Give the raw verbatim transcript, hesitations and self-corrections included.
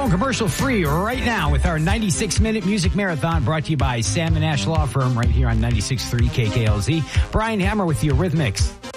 going commercial free right now with our ninety-six minute music marathon brought to you by Sam and Ash Law Firm right here on ninety-six point three K K L Z. Brian Hammer with the Eurythmics.